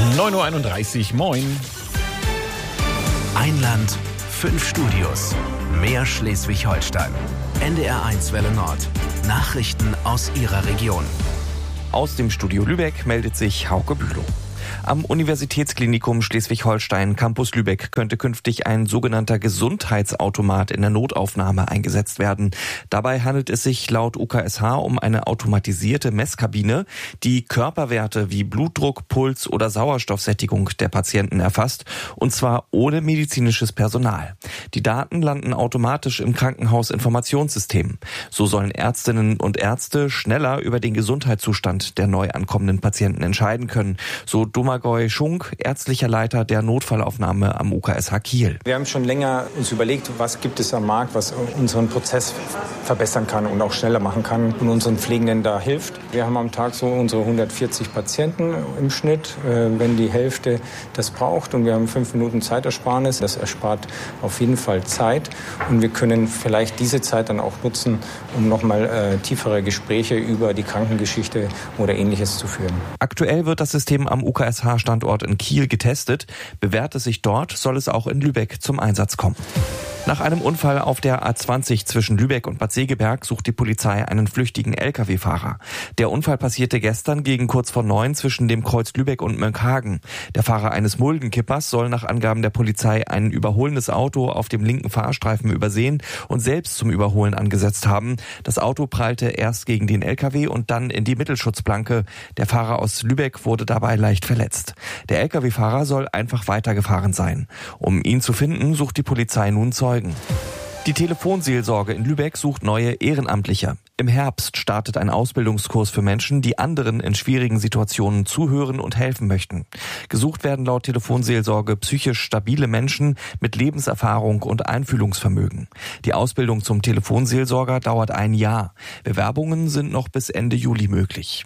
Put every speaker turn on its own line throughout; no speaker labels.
9.31 Uhr, moin.
Ein Land, 5 Studios. Mehr Schleswig-Holstein. NDR1 Welle Nord. Nachrichten aus Ihrer Region.
Aus dem Studio Lübeck meldet sich Hauke Bülow. Am Universitätsklinikum Schleswig-Holstein Campus Lübeck könnte künftig ein sogenannter Gesundheitsautomat in der Notaufnahme eingesetzt werden. Dabei handelt es sich laut UKSH um eine automatisierte Messkabine, die Körperwerte wie Blutdruck, Puls oder Sauerstoffsättigung der Patienten erfasst, und zwar ohne medizinisches Personal. Die Daten landen automatisch im Krankenhausinformationssystem. So sollen Ärztinnen und Ärzte schneller über den Gesundheitszustand der neu ankommenden Patienten entscheiden können, so Domagoj Schunk, ärztlicher Leiter der Notfallaufnahme am UKSH Kiel.
Wir haben schon länger uns überlegt, was gibt es am Markt, was unseren Prozess verbessern kann und auch schneller machen kann und unseren Pflegenden da hilft. Wir haben am Tag so unsere 140 Patienten im Schnitt, wenn die Hälfte das braucht, und wir haben 5 Minuten Zeitersparnis. Das erspart auf jeden Fall Zeit, und wir können vielleicht diese Zeit dann auch nutzen, um nochmal tiefere Gespräche über die Krankengeschichte oder Ähnliches zu führen.
Aktuell wird das System am UKSH-Standort in Kiel getestet. Bewährt es sich dort, soll es auch in Lübeck zum Einsatz kommen. Nach einem Unfall auf der A20 zwischen Lübeck und Bad Segeberg sucht die Polizei einen flüchtigen Lkw-Fahrer. Der Unfall passierte gestern gegen kurz vor 9 zwischen dem Kreuz Lübeck und Mönckehagen. Der Fahrer eines Muldenkippers soll nach Angaben der Polizei ein überholendes Auto auf dem linken Fahrstreifen übersehen und selbst zum Überholen angesetzt haben. Das Auto prallte erst gegen den Lkw und dann in die Mittelschutzplanke. Der Fahrer aus Lübeck wurde dabei leicht verletzt. Der Lkw-Fahrer soll einfach weitergefahren sein. Um ihn zu finden, sucht die Polizei nun Zeugen. Die Telefonseelsorge in Lübeck sucht neue Ehrenamtliche. Im Herbst startet ein Ausbildungskurs für Menschen, die anderen in schwierigen Situationen zuhören und helfen möchten. Gesucht werden laut Telefonseelsorge psychisch stabile Menschen mit Lebenserfahrung und Einfühlungsvermögen. Die Ausbildung zum Telefonseelsorger dauert 1 Jahr. Bewerbungen sind noch bis Ende Juli möglich.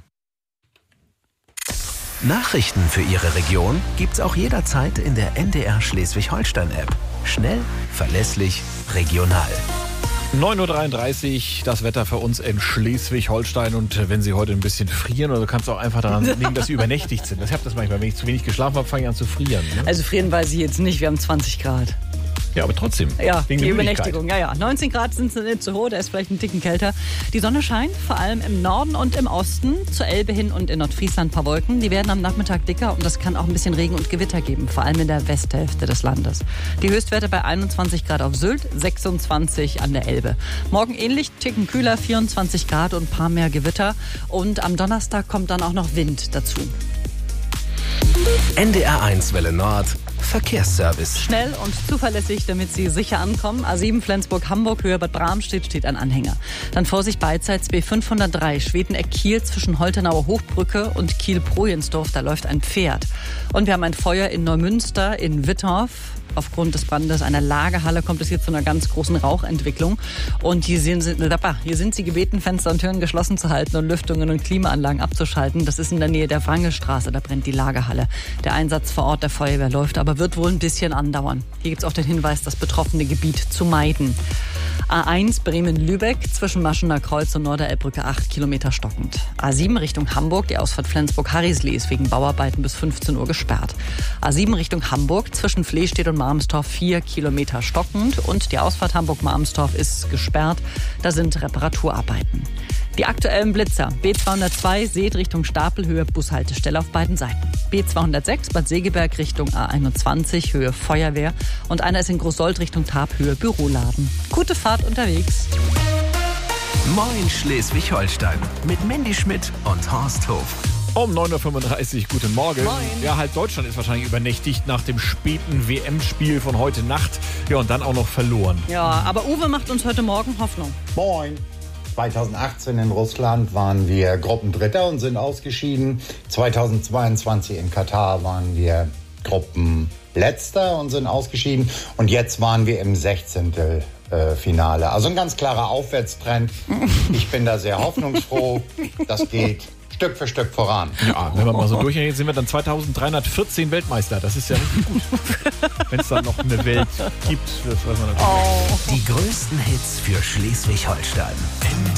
Nachrichten für Ihre Region gibt's auch jederzeit in der NDR Schleswig-Holstein-App. Schnell, verlässlich, regional.
9.33 Uhr, das Wetter für uns in Schleswig-Holstein. Und wenn Sie heute ein bisschen frieren, oder kannst du auch einfach daran liegen, dass Sie übernächtigt sind. Ich habe das manchmal, wenn ich zu wenig geschlafen habe, fange ich an zu frieren. Ne?
Also frieren weiß ich jetzt nicht, wir haben 20 Grad.
Ja, aber trotzdem.
Ja,
wegen
die
der
Übernächtigung. Ja. 19 Grad sind nicht so hoch, da ist vielleicht ein Ticken kälter. Die Sonne scheint, vor allem im Norden und im Osten, zur Elbe hin und in Nordfriesland ein paar Wolken. Die werden am Nachmittag dicker und das kann auch ein bisschen Regen und Gewitter geben, vor allem in der Westhälfte des Landes. Die Höchstwerte bei 21 Grad auf Sylt, 26 an der Elbe. Morgen ähnlich, Ticken kühler, 24 Grad und ein paar mehr Gewitter. Und am Donnerstag kommt dann auch noch Wind dazu.
NDR1 Welle Nord. Verkehrsservice.
Schnell und zuverlässig, damit Sie sicher ankommen. A7 Flensburg-Hamburg, Höhe Bad Bramstedt steht ein Anhänger. Dann Vorsicht beidseits B503, Schwedeneck-Kiel zwischen Holtenauer Hochbrücke und Kiel-Projensdorf, da läuft ein Pferd. Und wir haben ein Feuer in Neumünster, in Wittorf. Aufgrund des Brandes einer Lagerhalle kommt es jetzt zu einer ganz großen Rauchentwicklung. Und hier sind Sie gebeten, Fenster und Türen geschlossen zu halten und Lüftungen und Klimaanlagen abzuschalten. Das ist in der Nähe der Wrangelstraße, da brennt die Lagerhalle. Der Einsatz vor Ort der Feuerwehr läuft, aber wird wohl ein bisschen andauern. Hier gibt es auch den Hinweis, das betroffene Gebiet zu meiden. A1 Bremen-Lübeck zwischen Maschener Kreuz und Norderelbbrücke 8 Kilometer stockend. A7 Richtung Hamburg, die Ausfahrt Flensburg-Harrislee ist wegen Bauarbeiten bis 15 Uhr gesperrt. A7 Richtung Hamburg zwischen Flehstedt und Marmstorf 4 Kilometer stockend und die Ausfahrt Hamburg-Marmstorf ist gesperrt. Da sind Reparaturarbeiten. Die aktuellen Blitzer. B202 Seet Richtung Stapelhöhe, Bushaltestelle auf beiden Seiten. B206 Bad Segeberg Richtung A21, Höhe Feuerwehr. Und einer ist in Großsold Richtung Tabhöhe, Büroladen. Gute Fahrt unterwegs.
Moin Schleswig-Holstein mit Mandy Schmidt und Horst Hof.
Um 9.35 Uhr, guten Morgen.
Moin.
Ja, halb Deutschland ist wahrscheinlich übernächtigt nach dem späten WM-Spiel von heute Nacht. Ja, und dann auch noch verloren.
Ja, aber Uwe macht uns heute Morgen Hoffnung.
Moin. 2018 in Russland waren wir Gruppendritter und sind ausgeschieden. 2022 in Katar waren wir Gruppenletzter und sind ausgeschieden. Und jetzt waren wir im 16. Finale. Also ein ganz klarer Aufwärtstrend. Ich bin da sehr hoffnungsfroh. Das geht Stück für Stück voran.
Ja, wenn wir mal so durchgehen, sind wir dann 2314 Weltmeister. Das ist ja richtig gut. Wenn es dann noch eine Welt gibt, das weiß man natürlich.
Die größten Hits für Schleswig-Holstein.